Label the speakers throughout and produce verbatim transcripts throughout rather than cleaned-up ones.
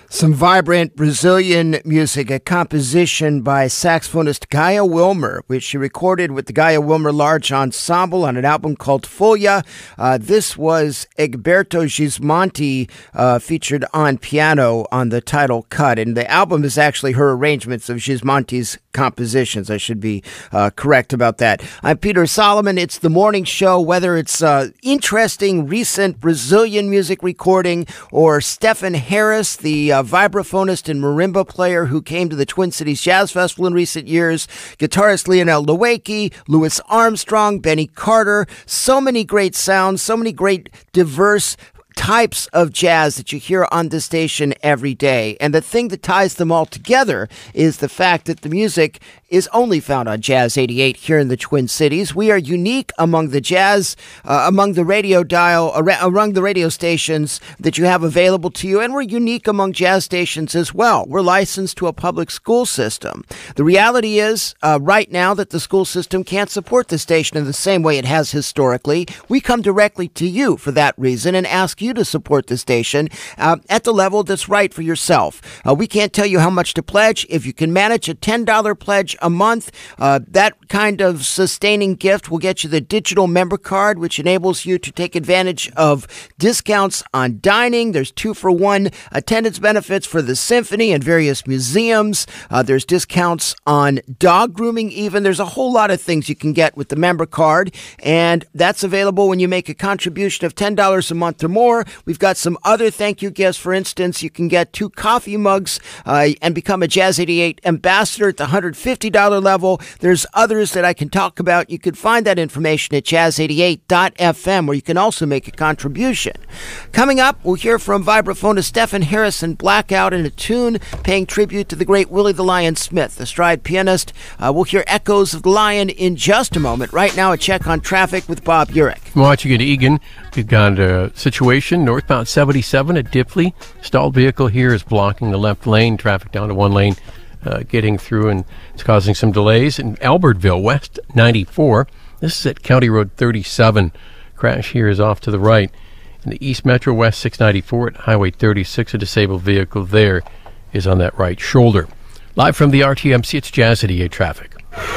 Speaker 1: Some vibrant Brazilian music, a composition by saxophonist Gaia Wilmer, which she recorded with the Gaia Wilmer Large Ensemble on an album called Folha. Uh, this was Egberto Gismonti uh, featured on piano on the title cut. And the album is actually her arrangements of Gismonti's compositions. I should be uh, correct about that. I'm Peter Solomon. It's the morning show, whether it's uh, interesting, recent Brazilian music recording or Stephen Harris, the uh, vibraphonist and marimba player who came to the Twin Cities Jazz Festival in recent years, guitarist Lionel Loeki, Louis Armstrong, Benny Carter, so many great sounds, so many great diverse types of jazz that you hear on this station every day. And the thing that ties them all together is the fact that the music is only found on Jazz eighty-eight here in the Twin Cities. We are unique among the jazz, uh, among the radio dial, among the radio stations that you have available to you, and we're unique among jazz stations as well. We're licensed to a public school system. The reality is, uh, right now, that the school system can't support the station in the same way it has historically. We come directly to you for that reason and ask you to support the station uh, at the level that's right for yourself. Uh, we can't tell you how much to pledge. If you can manage a ten dollars pledge a month, uh, that kind of sustaining gift will get you the digital member card, which enables you to take advantage of discounts on dining. There's two for one attendance benefits for the symphony and various museums. Uh, there's discounts on dog grooming even. There's a whole lot of things you can get with the member card, and that's available when you make a contribution of ten dollars a month or more. We've got some other thank you gifts. For instance, you can get two coffee mugs uh, and become a Jazz eighty-eight ambassador at the one hundred fifty dollars level. There's others that I can talk about. You can find that information at jazz eighty-eight dot f m, where you can also make a contribution. Coming up, we'll hear from vibraphonist Stephen Harris and Blackout in a tune paying tribute to the great Willie the Lion Smith, the stride pianist. Uh, we'll hear echoes of the Lion in just a moment. Right now, a check on traffic with Bob Urich.
Speaker 2: Watching at Egan, we've got a situation northbound seventy-seven at Dipley. Stalled vehicle here is blocking the left lane. Traffic down to one lane. Uh, getting through, and it's causing some delays. In Albertville, west ninety-four, this is at County Road thirty-seven. Crash here is off to the right. In the East Metro, west six ninety-four at Highway thirty-six, a disabled vehicle there is on that right shoulder. Live from the R T M C, it's Jazz eighty-eight traffic.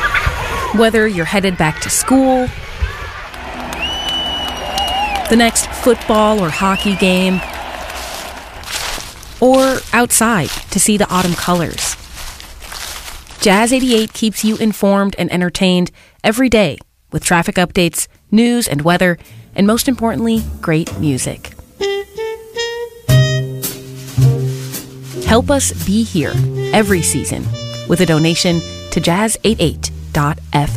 Speaker 3: Whether you're headed back to school, the next football or hockey game, or outside to see the autumn colors, Jazz eighty-eight keeps you informed and entertained every day with traffic updates, news and weather, and most importantly, great music. Help us be here every season with a donation to jazz eighty-eight dot f m.